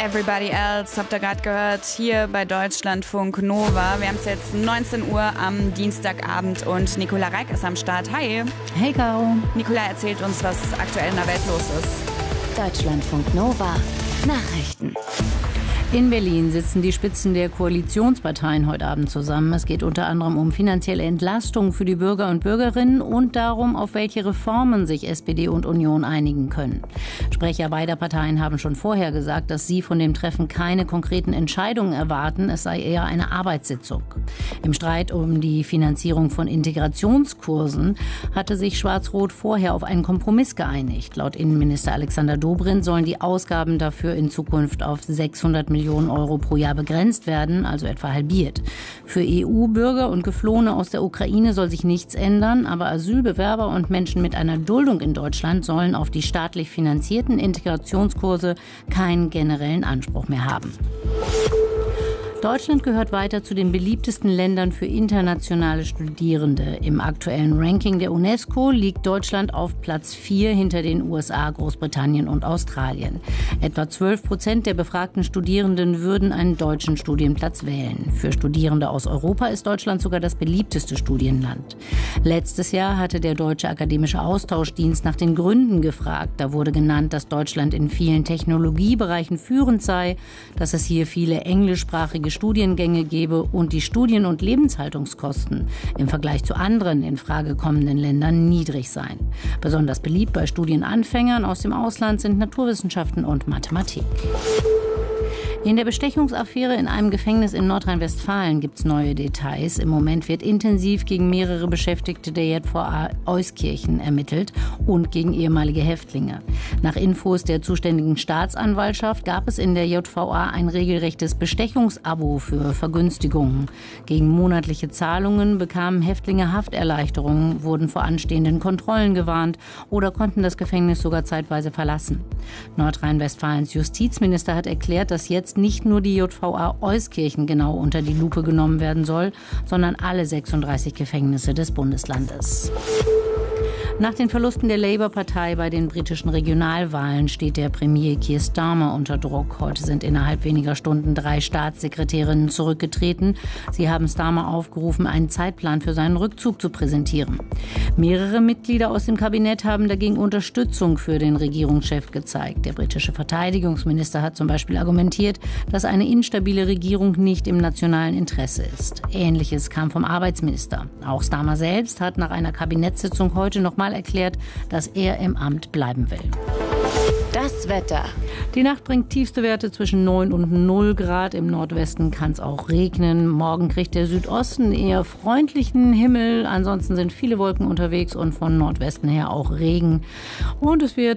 Everybody Else habt ihr gerade gehört, hier bei Deutschlandfunk Nova. Wir haben es jetzt 19 Uhr am Dienstagabend und Nicola Reik ist am Start. Hi. Hey, Caro. Nicola erzählt uns, was aktuell in der Welt los ist. Deutschlandfunk Nova. Nachrichten. In Berlin sitzen die Spitzen der Koalitionsparteien heute Abend zusammen. Es geht unter anderem um finanzielle Entlastung für die Bürger und Bürgerinnen und darum, auf welche Reformen sich SPD und Union einigen können. Sprecher beider Parteien haben schon vorher gesagt, dass sie von dem Treffen keine konkreten Entscheidungen erwarten. Es sei eher eine Arbeitssitzung. Im Streit um die Finanzierung von Integrationskursen hatte sich Schwarz-Rot vorher auf einen Kompromiss geeinigt. Laut Innenminister Alexander Dobrindt sollen die Ausgaben dafür in Zukunft auf 600 Millionen Euro pro Jahr begrenzt werden, also etwa halbiert. Für EU-Bürger und Geflohene aus der Ukraine soll sich nichts ändern, aber Asylbewerber und Menschen mit einer Duldung in Deutschland sollen auf die staatlich finanzierten Integrationskurse keinen generellen Anspruch mehr haben. Deutschland gehört weiter zu den beliebtesten Ländern für internationale Studierende. Im aktuellen Ranking der UNESCO liegt Deutschland auf Platz 4 hinter den USA, Großbritannien und Australien. Etwa 12% der befragten Studierenden würden einen deutschen Studienplatz wählen. Für Studierende aus Europa ist Deutschland sogar das beliebteste Studienland. Letztes Jahr hatte der Deutsche Akademische Austauschdienst nach den Gründen gefragt. Da wurde genannt, dass Deutschland in vielen Technologiebereichen führend sei, dass es hier viele englischsprachige Studiengänge gebe und die Studien- und Lebenshaltungskosten im Vergleich zu anderen in Frage kommenden Ländern niedrig seien. Besonders beliebt bei Studienanfängern aus dem Ausland sind Naturwissenschaften und Mathematik. In der Bestechungsaffäre in einem Gefängnis in Nordrhein-Westfalen gibt es neue Details. Im Moment wird intensiv gegen mehrere Beschäftigte der JVA Euskirchen ermittelt und gegen ehemalige Häftlinge. Nach Infos der zuständigen Staatsanwaltschaft gab es in der JVA ein regelrechtes Bestechungsabo für Vergünstigungen. Gegen monatliche Zahlungen bekamen Häftlinge Hafterleichterungen, wurden vor anstehenden Kontrollen gewarnt oder konnten das Gefängnis sogar zeitweise verlassen. Nordrhein-Westfalens Justizminister hat erklärt, dass jetzt nicht nur die JVA Euskirchen genau unter die Lupe genommen werden soll, sondern alle 36 Gefängnisse des Bundeslandes. Nach den Verlusten der Labour-Partei bei den britischen Regionalwahlen steht der Premier Keir Starmer unter Druck. Heute sind innerhalb weniger Stunden 3 Staatssekretärinnen zurückgetreten. Sie haben Starmer aufgerufen, einen Zeitplan für seinen Rückzug zu präsentieren. Mehrere Mitglieder aus dem Kabinett haben dagegen Unterstützung für den Regierungschef gezeigt. Der britische Verteidigungsminister hat zum Beispiel argumentiert, dass eine instabile Regierung nicht im nationalen Interesse ist. Ähnliches kam vom Arbeitsminister. Auch Starmer selbst hat nach einer Kabinettssitzung heute noch mal erklärt, dass er im Amt bleiben will. Das Wetter. Die Nacht bringt tiefste Werte zwischen 9 und 0 Grad. Im Nordwesten kann es auch regnen. Morgen kriegt der Südosten eher freundlichen Himmel. Ansonsten sind viele Wolken unterwegs und von Nordwesten her auch Regen. Und es wird